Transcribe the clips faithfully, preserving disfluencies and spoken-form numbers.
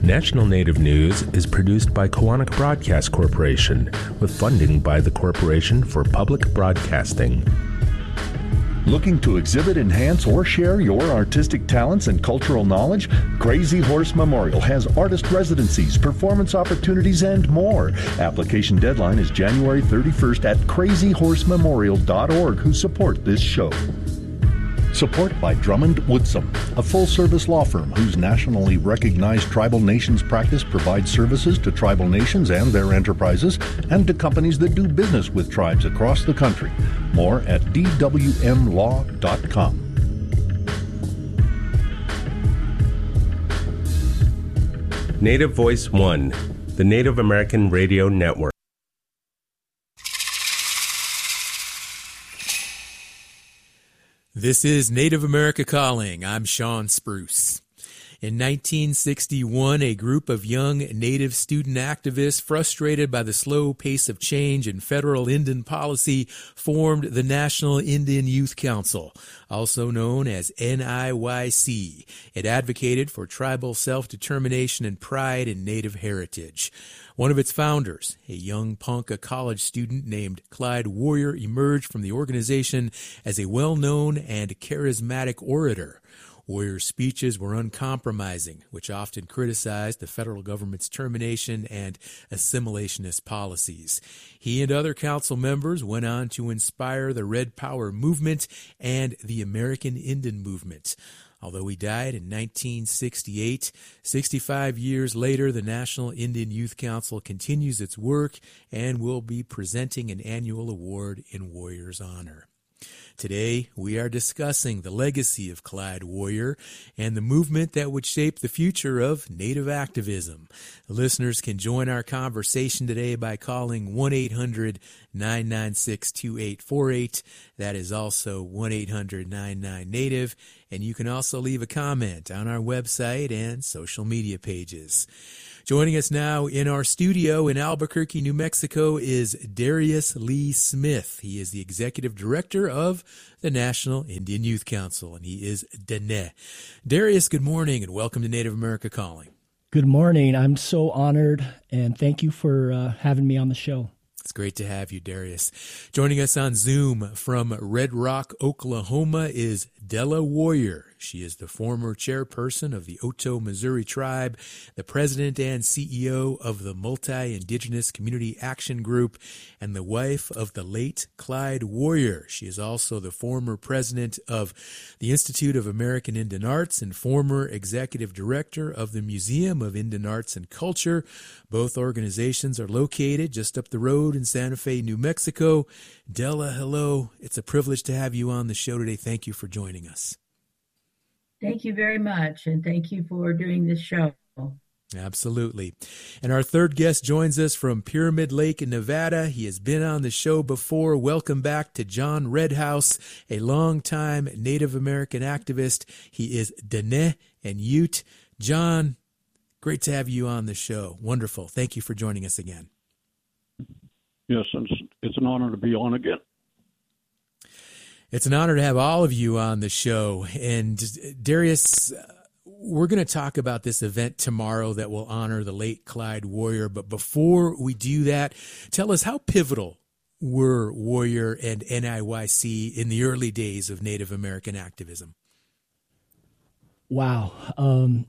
National Native News is produced by Koahnic Broadcast Corporation with funding by the Corporation for Public Broadcasting. Looking to exhibit, enhance, or share your artistic talents and cultural knowledge? Crazy Horse Memorial has artist residencies, performance opportunities, and more. Application deadline is January thirty-first at crazy horse memorial dot org, who support this show. Support by Drummond Woodsum, a full-service law firm whose nationally recognized tribal nations practice provides services to tribal nations and their enterprises and to companies that do business with tribes across the country. More at d w m law dot com. Native Voice One, the Native American Radio Network. This is Native America Calling. I'm Sean Spruce. In nineteen sixty-one, a group of young Native student activists, frustrated by the slow pace of change in federal Indian policy, formed the National Indian Youth Council, also known as N I Y C. It advocated for tribal self-determination and pride in Native heritage. One of its founders, a young Ponca college student named Clyde Warrior, emerged from the organization as a well-known and charismatic orator. Warrior's speeches were uncompromising, which often criticized the federal government's termination and assimilationist policies. He and other council members went on to inspire the Red Power movement and the American Indian movement. Although he died in nineteen sixty-eight, sixty-five years later, the National Indian Youth Council continues its work and will be presenting an annual award in Warrior's honor. Today, we are discussing the legacy of Clyde Warrior and the movement that would shape the future of Native activism. Listeners can join our conversation today by calling one eight hundred nine nine six two eight four eight. That is also one eight hundred nine nine Native. And you can also leave a comment on our website and social media pages. Joining us now in our studio in Albuquerque, New Mexico, is Darius Lee Smith. He is the executive director of the National Indian Youth Council, and he is Dene. Darius, good morning, and welcome to Native America Calling. Good morning. I'm so honored, and thank you for uh, having me on the show. It's great to have you, Darius. Joining us on Zoom from Red Rock, Oklahoma, is Della Warrior. She is the former chairperson of the Otoe Missouri Tribe, the president and C E O of the Multi-Indigenous Community Action Group, and the wife of the late Clyde Warrior. She is also the former president of the Institute of American Indian Arts and former executive director of the Museum of Indian Arts and Culture. Both organizations are located just up the road in Santa Fe, New Mexico. Della, hello. It's a privilege to have you on the show today. Thank you for joining us. Thank you very much, and thank you for doing this show. Absolutely. And our third guest joins us from Pyramid Lake in Nevada. He has been on the show before. Welcome back to John Redhouse, a longtime Native American activist. He is Dene and Ute. John, great to have you on the show. Wonderful. Thank you for joining us again. Yes, it's, it's an honor to be on again. It's an honor to have all of you on the show. And Darius, we're going to talk about this event tomorrow that will honor the late Clyde Warrior. But before we do that, tell us, how pivotal were Warrior and N I Y C in the early days of Native American activism? Wow. Um,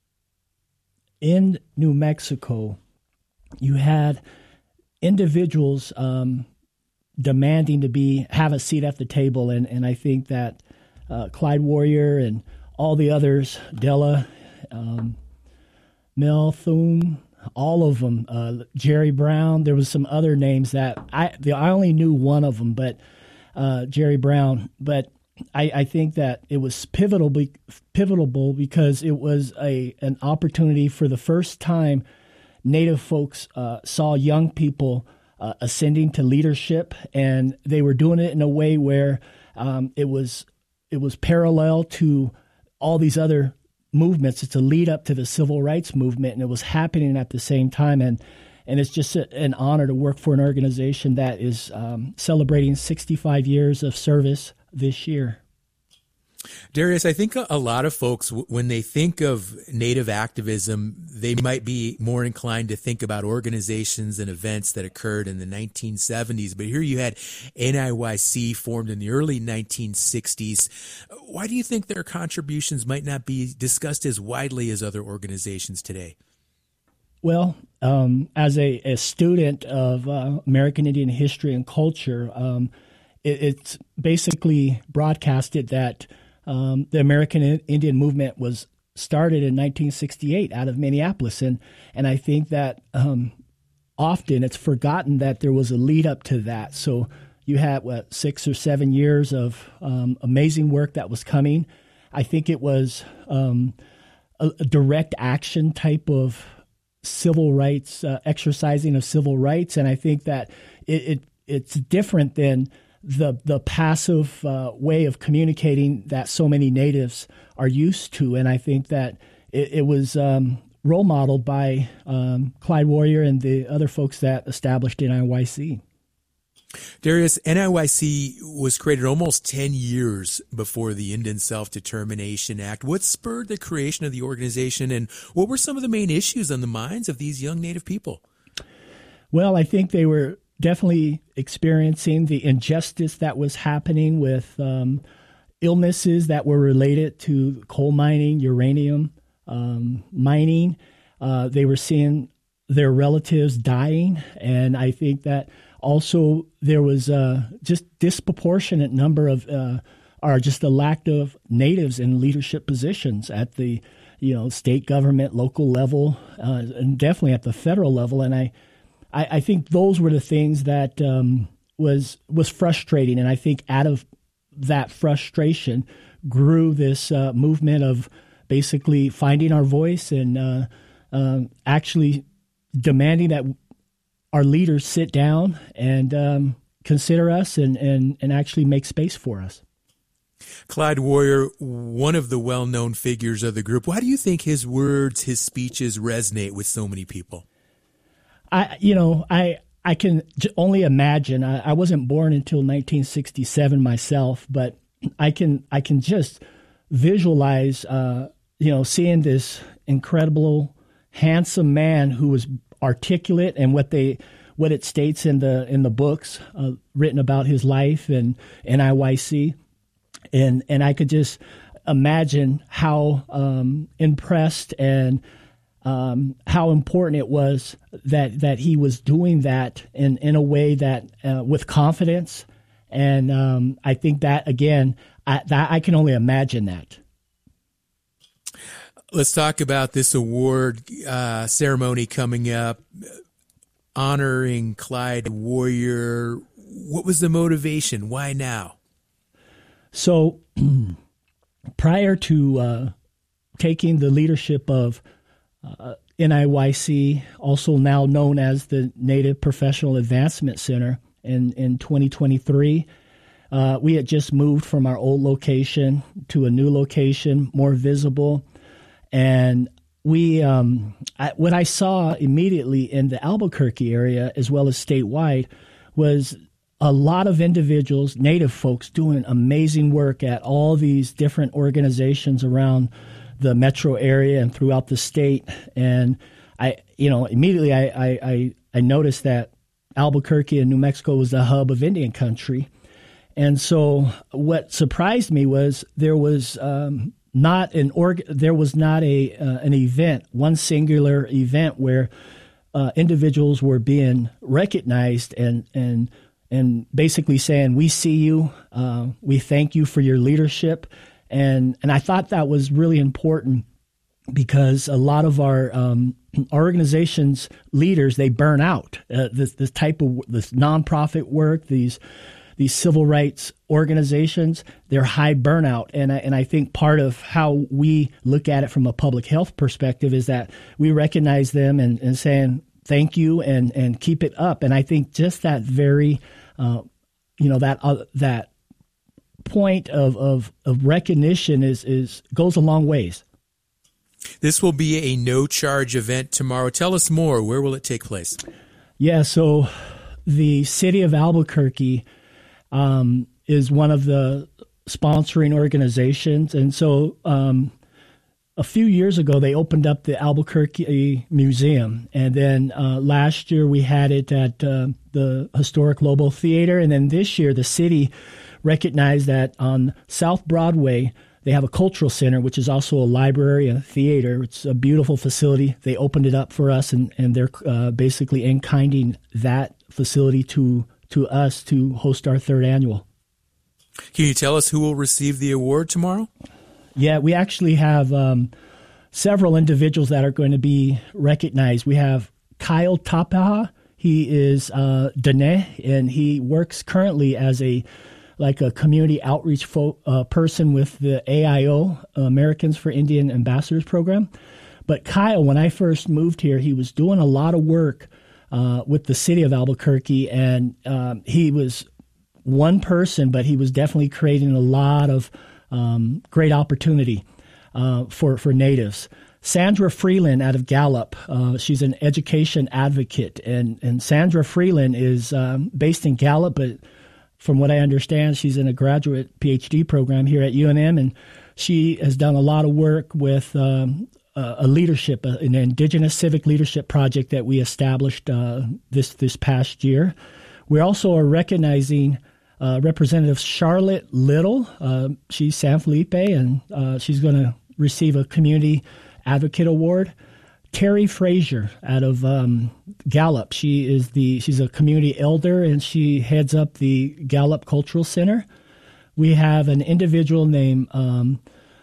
in New Mexico, you had individuals um, demanding to be have a seat at the table, and, and I think that uh, Clyde Warrior and all the others, Della, um, Mel Thune, all of them, uh, Jerry Brown. There was some other names that I the, I only knew one of them, but uh, Jerry Brown. But I, I think that it was pivotal, pivotal because it was a an opportunity for the first time Native folks uh, saw young people uh, ascending to leadership, and they were doing it in a way where um, it was it was parallel to all these other movements. It's a lead up to the civil rights movement, and it was happening at the same time. And and it's just a, an honor to work for an organization that is um, celebrating sixty-five years of service this year. Darius, I think a lot of folks, when they think of Native activism, they might be more inclined to think about organizations and events that occurred in the nineteen seventies. But here you had N I Y C formed in the early nineteen sixties. Why do you think their contributions might not be discussed as widely as other organizations today? Well, um, as a, a student of uh, American Indian history and culture, um, it, it's basically broadcasted that Um, the American Indian movement was started in nineteen sixty-eight out of Minneapolis, and and I think that um, often it's forgotten that there was a lead up to that. So you had what six or seven years of um, amazing work that was coming. I think it was um, a, a direct action type of civil rights uh, exercising of civil rights, and I think that it, it it's different than the the passive uh, way of communicating that so many natives are used to. And I think that it, it was um, role modeled by um, Clyde Warrior and the other folks that established N I Y C. Darius, N I Y C was created almost ten years before the Indian Self-Determination Act. What spurred the creation of the organization, and what were some of the main issues on the minds of these young Native people? Well, I think they were definitely experiencing the injustice that was happening with um, illnesses that were related to coal mining, uranium um, mining. Uh, they were seeing their relatives dying, and I think that also there was a just disproportionate number of, uh, or just a lack of natives in leadership positions at the, you know, state government, local level, uh, and definitely at the federal level. And I. I think those were the things that um, was was frustrating, and I think out of that frustration grew this uh, movement of basically finding our voice and uh, uh, actually demanding that our leaders sit down and um, consider us and, and, and actually make space for us. Clyde Warrior, one of the well-known figures of the group, why do you think his words, his speeches resonate with so many people? I, you know, I I can j- only imagine. I, I wasn't born until nineteen sixty-seven myself, but I can I can just visualize, uh, you know, seeing this incredible, handsome man who was articulate, and what they what it states in the in the books uh, written about his life and N I Y C, and and I could just imagine how um, impressed and Um, how important it was that, that he was doing that in, in a way that uh, with confidence. And um, I think that, again, I, that, I can only imagine that. Let's talk about this award uh, ceremony coming up, honoring Clyde Warrior. What was the motivation? Why now? So prior to uh, taking the leadership of Uh, N I Y C, also now known as the Native Professional Advancement Center, in, in twenty twenty-three. Uh, we had just moved from our old location to a new location, more visible. And we, um, I, what I saw immediately in the Albuquerque area, as well as statewide, was a lot of individuals, Native folks, doing amazing work at all these different organizations around the metro area and throughout the state. And I, you know, immediately I, I, I, I noticed that Albuquerque in New Mexico was the hub of Indian country. And so what surprised me was there was um, not an org, there was not a uh, an event, one singular event where uh, individuals were being recognized and and and basically saying, "We see you, uh, we thank you for your leadership." And and I thought that was really important because a lot of our, um, our organization's leaders, they burn out. Uh, this this type of this nonprofit work, these these civil rights organizations, they're high burnout. And I, and I think part of how we look at it from a public health perspective is that we recognize them and, and saying thank you and, and keep it up. And I think just that very, uh, you know, that uh, that. point of, of, of recognition is, is goes a long ways. This will be a no-charge event tomorrow. Tell us more. Where will it take place? Yeah, so the city of Albuquerque um, is one of the sponsoring organizations. And so um, a few years ago, they opened up the Albuquerque Museum. And then uh, last year, we had it at uh, the Historic Lobo Theater. And then this year, the city recognized that on South Broadway, they have a cultural center, which is also a library and a theater. It's a beautiful facility. They opened it up for us, and, and they're uh, basically in-kinding that facility to to us to host our third annual. Can you tell us who will receive the award tomorrow? Yeah, we actually have um, several individuals that are going to be recognized. We have Kyle Tapaha. He is uh, Dene, and he works currently as a like a community outreach fo- uh, person with the A I O, Americans for Indian Ambassadors program. But Kyle, when I first moved here, he was doing a lot of work uh, with the city of Albuquerque, and um, he was one person, but he was definitely creating a lot of um, great opportunity uh, for, for natives. Sandra Freeland out of Gallup, uh, she's an education advocate, and, and Sandra Freeland is um, based in Gallup, but from what I understand, she's in a graduate P H D program here at U N M, and she has done a lot of work with um, uh, a leadership, uh, an Indigenous Civic Leadership project that we established uh, this this past year. We also are recognizing uh, Representative Charlotte Little. Uh, she's San Felipe, and uh, she's going to receive a Community Advocate Award. Terry Frazier out of um, Gallup. She is the she's a community elder, and she heads up the Gallup Cultural Center. We have an individual named um,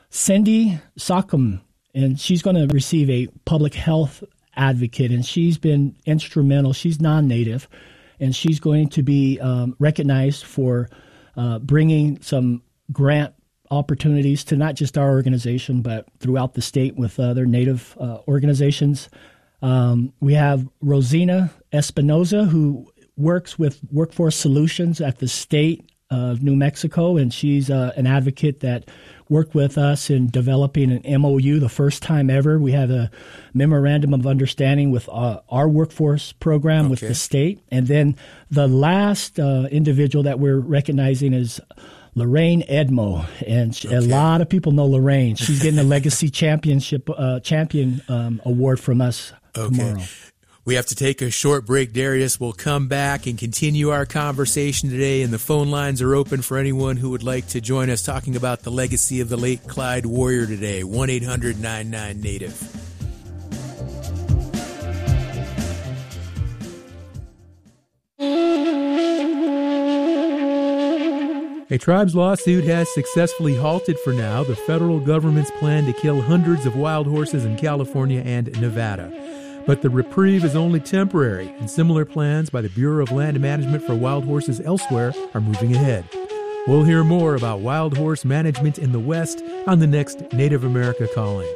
Cindy Sockham, and she's going to receive a public health advocate, and she's been instrumental. She's non-native, and she's going to be um, recognized for uh, bringing some grant opportunities to not just our organization, but throughout the state with other Native uh, organizations. Um, we have Rosina Espinoza, who works with Workforce Solutions at the state of New Mexico, and she's uh, an advocate that worked with us in developing an M O U the first time ever. We have a memorandum of understanding with uh, our workforce program okay. with the state. And then the last uh, individual that we're recognizing is Lorraine Edmo, and she, okay. a lot of people know Lorraine. She's getting a Legacy Championship uh, Champion um, Award from us okay. tomorrow. We have to take a short break, Darius. We'll come back and continue our conversation today, and the phone lines are open for anyone who would like to join us talking about the legacy of the late Clyde Warrior today. one eight hundred nine nine Native. A tribe's lawsuit has successfully halted for now the federal government's plan to kill hundreds of wild horses in California and Nevada. But the reprieve is only temporary, and similar plans by the Bureau of Land Management for wild horses elsewhere are moving ahead. We'll hear more about wild horse management in the West on the next Native America Calling.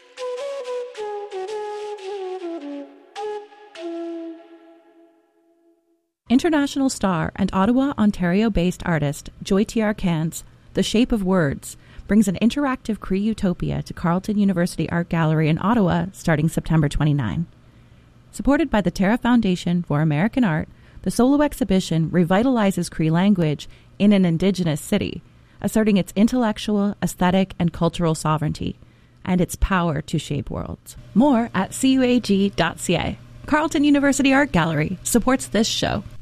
International star and Ottawa, Ontario-based artist Joy T R Cairns' The Shape of Words brings an interactive Cree utopia to Carleton University Art Gallery in Ottawa starting September twenty-ninth. Supported by the Terra Foundation for American Art, the solo exhibition revitalizes Cree language in an Indigenous city, asserting its intellectual, aesthetic, and cultural sovereignty, and its power to shape worlds. More at C U A G dot C A. Carleton University Art Gallery supports this show.